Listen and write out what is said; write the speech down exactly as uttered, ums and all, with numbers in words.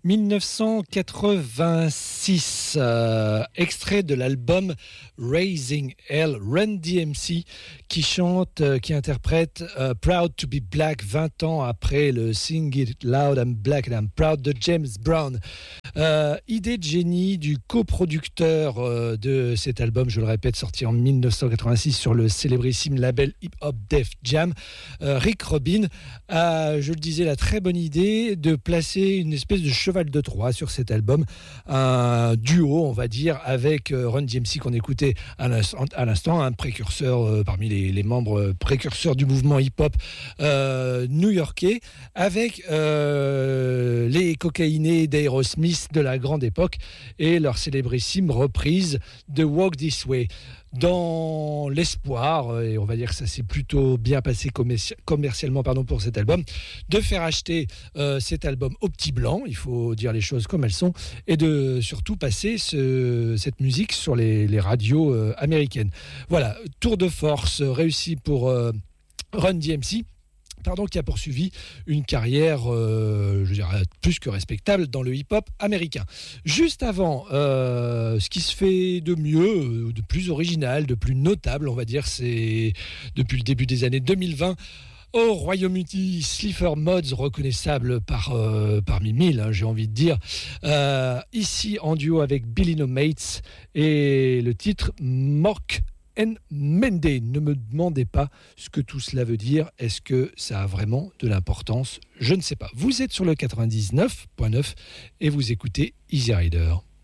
dix-neuf cent quatre-vingt-six, euh, extrait de l'album Raising Hell, Run D M C qui chante, euh, qui interprète euh, Proud to be Black vingt ans après le Sing It Loud I'm Black and I'm Proud de James Brown. Euh, idée de génie du coproducteur euh, de cet album, je le répète, sorti en dix-neuf cent quatre-vingt-six sur le célébrissime label Hip Hop Def Jam. Euh, Rick Rubin a, je le disais, la très bonne idée de placer une espèce de cheval de Troie sur cet album, un duo, on va dire, avec euh, Run D M C qu'on écoutait à l'instant, à l'instant un précurseur euh, parmi les, les membres précurseurs du mouvement hip-hop euh, new-yorkais, avec euh, les cocaïnés d'Aerosmith de la grande époque et leur célébrissime reprise de Walk This Way. Dans l'espoir, et on va dire que ça s'est plutôt bien passé commerci- commercialement pardon, pour cet album, de faire acheter euh, cet album au petit blanc, il faut dire les choses comme elles sont, et de surtout passer ce, cette musique sur les, les radios euh, américaines. Voilà, tour de force réussi pour euh, Run D M C. Pardon, qui a poursuivi une carrière euh, je dirais, plus que respectable dans le hip-hop américain. Juste avant, euh, ce qui se fait de mieux, de plus original, de plus notable, on va dire, c'est depuis le début des années deux mille vingt, au Royaume-Uni, Sleeper Mods, reconnaissable par, euh, parmi mille, hein, j'ai envie de dire, euh, ici en duo avec Billy No Mates, et le titre Mork and Menday. Ne me demandez pas ce que tout cela veut dire. Est-ce que ça a vraiment de l'importance ? Je ne sais pas. Vous êtes sur le quatre-vingt-dix-neuf virgule neuf et vous écoutez Easy Rider.